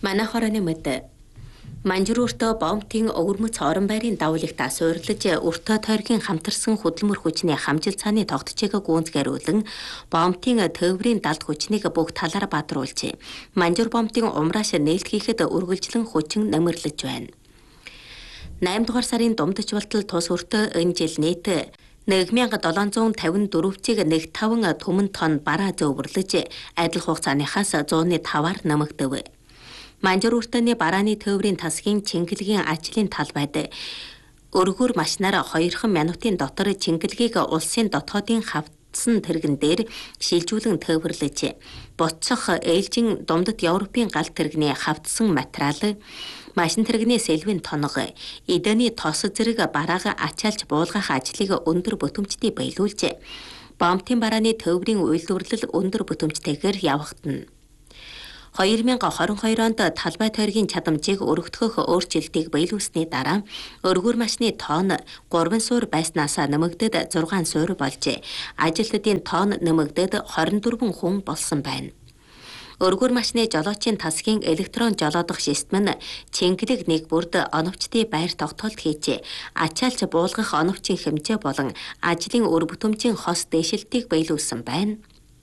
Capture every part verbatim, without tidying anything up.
Манай хорооны мэд Манжууртаа бомтын өвөрмөц орон байрын давуулагтаа суйрлаж өртөө тойргийн хамтарсан хөдөлмөр хүчний хамжил цааны тогтчийг гүнзгээрүүлэн бомтын төврийн далд хүчнийг бүх талаар бадруулжээ. Манжуур бомтын умрааш нээлтгийхэд үргэлжлэн хүчин нэмэрлэж байна. найман дугаар сарын дундаж болтол тус өртөө энэ жил нийт нэг мянга долоон зуун тавин дөрвөцийг нэг таван түмэн тонн бараа зөөвөрлөж адил хугацааныхаас зууны таваар нэмэгдэв. Манжуур өртөөний барааны төврийн тасгийн чингэлгийн ажлын талбайд өргөр машинаар хоёрхан минутын дотор чингэлгийг улсын дотоодын хавцсан тэргэн дээр шилжүүлэн төвөрлөж буцах ээлжин дундад Европын галт тэрэгний хавцсан материал машин тэрэгний сэлвэн тоног эдэний тос зэрэг бараага ачаалж буулгах ажлыг өндөр бүтэмжтэй биелүүлж бомтын барааны төврийн үйлдвэрлэл өндөр бүтэмжтэйгээр явагдана. хоёр мянга хорин хоёр онд талбай тойргийн чадамжийг өргөдгөх өөрчлөлтийг биелүүлсэний дараа өргөр машины тоон гурван суур байснаас нэмэгдээд зургаан суур болжээ. Ажилтнуудын тоон нэмэгдээд хорин дөрвөн хүн болсон байна. Өргөр машины жолоочийн тасгийн электрон жолоодох систем нь чингэлэг нэг бүрд оновчтой байр тогтоолт хийжээ. Ачаалж буулгах оновчийн хэмжээ болон ажлын өр бүтэмжийн хос дэшилтийг биелүүлсэн байна.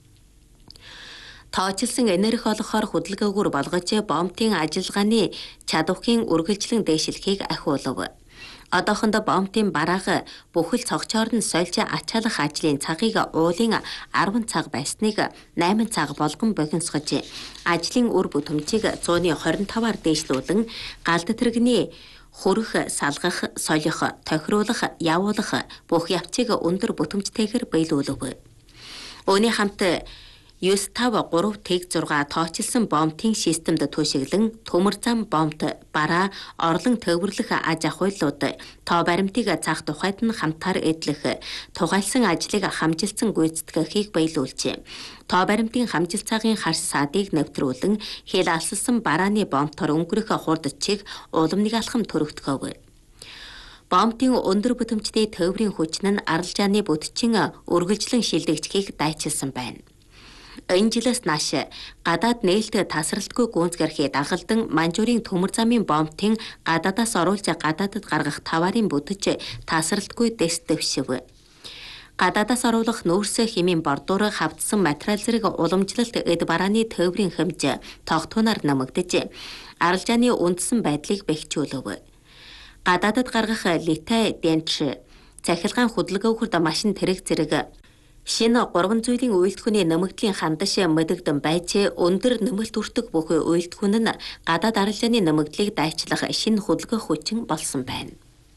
Тоочилсан энерги олгохоор хөдөлгөөгөр болгож бомтын ажиллагааны чадварын үргэлжлэн дээшлэхийг ахиулав. Одоохондоо бомтын бараага бүхэл цогцоор нь сольж ачаалах ажлын цагийг уулын арван цаг байсныг найман цаг болгон богиносгож ажлын үр бүтэмжийг зууны хорин таваар дээшлүүлэн галд тэрэгний хөрөх, салгах, солих, тохируулах, явуулах бүх явцыг өндөр бүтэмжтэйгээр биелүүлв. Үүний хамт девять три тег зурга тоочилсан бомтын системд төшиглэн төмөр зам бомт бараа орлон төвөрлөх аж ахуйлууд тоо баримтыг заах тухайд нь хамтаар эдлэх тугайлсан ажлыг хамжилсан гүйцэтгэхийг биелүүлжээ. Тоо баримтын хамжил цагын харс саадыг нэвтрүүлэн хэл алссан барааны бомтоор өнгөрөх хурдчийг улам нэг алхам төрөгдгөв. Бомтын өндөр бүтэмжтэй төврийн хүчин нь аралжааны бүтчин үргэлжлэн шилдэгдэхийг дайчилсан байна. Энэ жилээс нааш гадаад нээлттэй тасралтгүй гүнзгэрхий дагалдан Манжуурын төмөр замын бомтын гадаадаас оруулж гадаадд гаргах таварын бүтэж тасралтгүй дэс дэвшив. Гадаадаас оруулах нүүрс хэмийн бордуур хавдсан материал зэрэг уламжлалт эд барааны төврийн хэмжээ тогтунаар нэмэгдэж аралжааны үндсэн байдлыг бэхжүүлв. Гадаадд гаргах литай денч цахилгаан хөдөлгөөгөрд машин тэрэг зэрэг шинэ гурван зүйлийн үйлдвэрийн нэмэгдлийн хандаш мэдэгдэн байж өндөр нэмэлт үртэг бүх үйлдвэр нь гадаад аралжааны нэмэгдлийг дайчлах шинэ хөдөлгөөх хүчин болсон байна.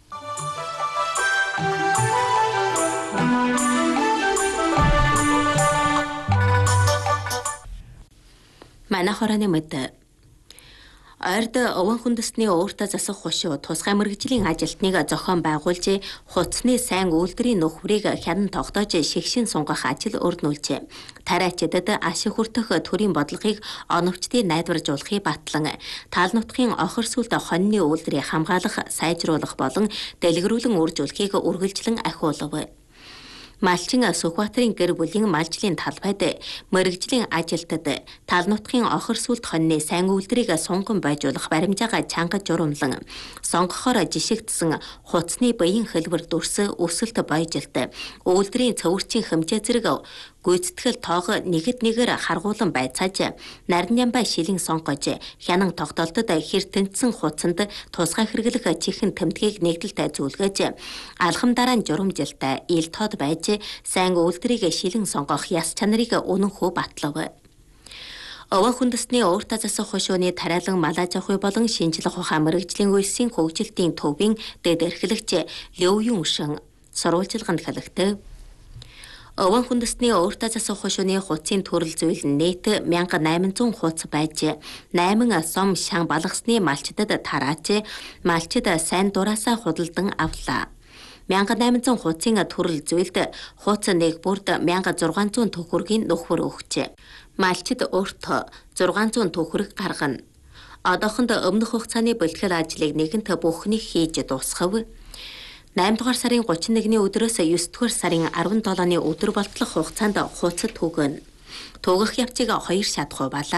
Манай хорооны мэд Ойрд овон хүндэсний өөртөө засах хушуу тусгай мэргэжлийн ажилтныг зохион байгуулж хуцсны сайн үйлдвэрийн нөхрийг хянан тогтоож шигшин сунгах ажил өрнүүлжээ. Тариачдад ашиг хүртэх төрийн бодлогыг оновчтой найдваржуулахыг батлан тал нутгийн охир сүлд хоньны үйлдвэрийг хамгаалах, сайжруулах болон дэлгэрүүлэн үржүүлэхийг үргэлжлэн ахиулав. Малчин Сүхбаатарын гэр бүлийн малжлын талбайд мэргэжлийн ажилтнад тал нутгийн охир сүлд хоньны сайн үйлдвэрийг сунган байжуулах баримжаагаа чангаж журамлан сонгохоор жишигдсэн хуцсны баян хэлбэр дүрс өсөлт бойжилт үйлдвэрийн цөвөрчийн хэмжээ зэрэг гүйцэтгэл тоог нэгэд нэгээр харгуулan байцааж нарийн ямбай шилэн сонгож хянан тогтоолтод хэр тэнцсэн хуцанд тусгай хэрэглэх чихэн тэмдгийг нэгдэлтэй зүйлгээж алхам дараа нь журамжилт ил тод байж сайн үйлдвэрийг шилэн сонгох яс чанарыг үнэнхүү батлав. Овон хүндэсний өөртөө засах хушууны тариалан малаж авах болон шинжлэх ухаан мэргэжлийн үйлсийн хөгжилтийн төвийн дэд эрхлэгч Лёв Юншин сурвалжилганд хэлэхдээ овон хүндэсний өөртөө засах хушууны хуцсын төрөл зүйл нийт one thousand eight hundred хуц байж найман сом шан балгасны малчдад тарааж малчид сайн дураасаа худалдан авлаа. one thousand eight hundred хуцын төрөл зүйлд хуц нэг бүрд one thousand six hundred төгрөгийн нөхөр өгчээ. Малчид өөртөө six hundred төгрөг гаргана. Одоохондоо өмнөх хугацааны бэлтгэл ажлыг нэгэнт бүхнийг хийж дуусгав. найман дугаар сарын thirty-one өдрөөс nine дугаар сарын seventeen өдөр болтлох хугацаанд хуцад түгэн. Түгэх явцыг хоёр шат хуваалаа.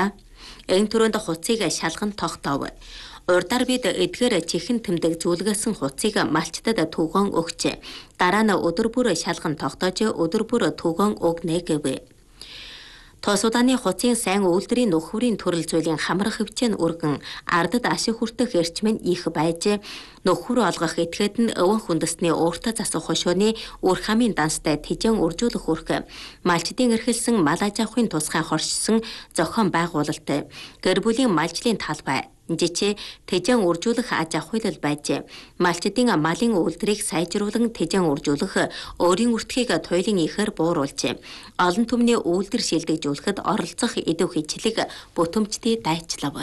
Энэ төрөнд хуцыг шалган тогтоов. Урдаар бид эдгээр чихэн тэмдэг зүйлгээсэн хуцыг малчтад түгэн өгч, дараа нь өдөр бүр шалган тогтоож өдөр бүр түгэн өгнэ гэв. Тос удааны хуцын сайн үйлдвэрийн нөхөрийн төрөл зүйлийн хамрах хөвчийн үргэн ардад ашиг хүртэх эрчим нь их байж, нөхөр олгох этгээд нь өвөн хүндэсний ууртаа засах хошооны үр хамын данстай тэжэн үржүүлэх үрх, малчдын эрхэлсэн мал аж ахуйн тусгай хоршсон зохион байгуулалт, гэр бүлийн малжлын талбай, жичээ тэжэн үржүүлэх аж ахуйлал байж, малчдын малын үйлдвэрийг сайжруулан тэжэн үржүүлэх өөрийн үртгийг туйлын ихээр бууруулж, олон түмний үйлдвэр шилдэгжүүлэхэд оролцох идэв хичлэг бүтэмжтэй дайчлав.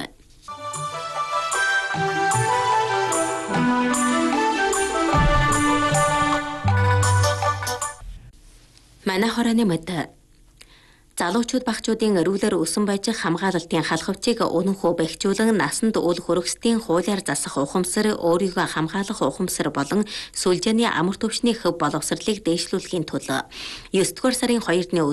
Манай хорооны мэд залуучууд багчуудын эрүүлэр өсөн байж хамгаалалтын халхавчийг өнөнхөө бэхжүүлэн насанд үл хөрөксдийн хуулиар засах ухамсар, өөрийгөө хамгаалах ухамсар болон сүлжээний амар төвшний хөв боловсролыг дээшлүүлэхийн төлөө ёсдугаар сарын хоёрны